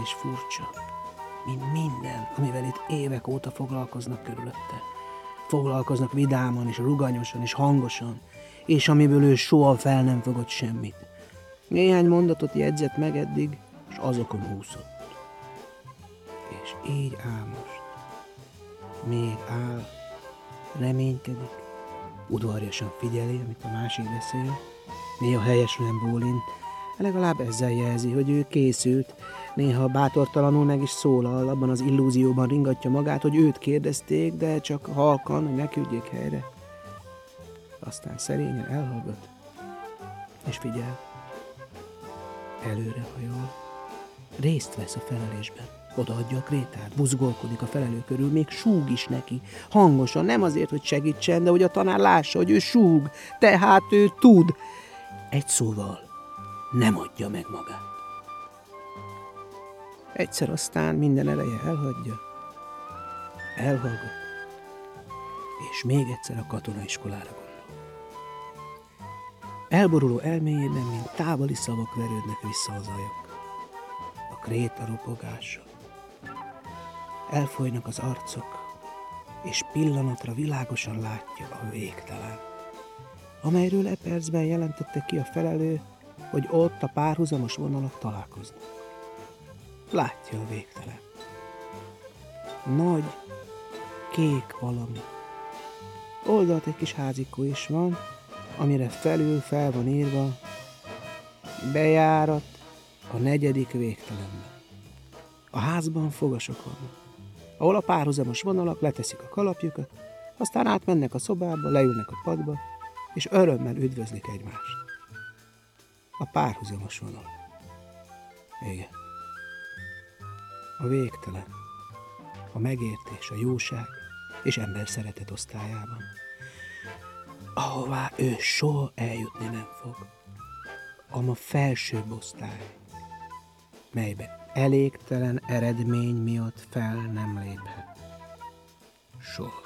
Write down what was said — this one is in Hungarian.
és furcsa, mint minden, amivel itt évek óta foglalkoznak körülötte. Foglalkoznak vidáman és ruganyosan és hangosan, és amiből ő soha fel nem fogott semmit. Néhány mondatot jegyzett meg eddig, és azokon úszott. És így áll most. Még áll, reménykedik, udvarjasan figyeli, amit a másik beszél, néha helyesen bólint, legalább ezzel jelzi, hogy ő készült, néha bátortalanul meg is szólal, abban az illúzióban ringatja magát, hogy őt kérdezték, de csak halkan, hogy ne küldjék helyre. Aztán szerényen elhallgat, és figyel. Előre hajol, részt vesz a felelésben. Odaadja a krétát, buzgolkodik a felelő körül, még súg is neki, hangosan, nem azért, hogy segítsen, de hogy a tanár lássa, hogy ő súg, tehát ő tud. Egy szóval nem adja meg magát. Egyszer aztán minden eleje elhagyja, elhallgat, és még egyszer a katonaiskolára gondol. Elboruló elméjében, mint távoli szavak verődnek vissza az ajak. A kréta ropogása. Elfolynak az arcok, és pillanatra világosan látja a végtelen, amelyről percben jelentette ki a felelő, hogy ott a párhuzamos vonalak találkoznak. Látja a végtelen. Nagy, kék valami. Oldalt egy kis házikó is van, amire felül fel van írva: bejárat a 4. végtelenbe. A házban fogasok vannak, ahol a párhuzamos vonalak leteszik a kalapjukat, aztán átmennek a szobába, leülnek a padba, és örömmel üdvözlik egymást. A párhuzamos vonal. Igen. A végtelen, a megértés, a jóság és ember szeretet osztályában, ahová ő soha eljutni nem fog. A felsőbb osztály, melybe elégtelen eredmény miatt fel nem léphet. Soha.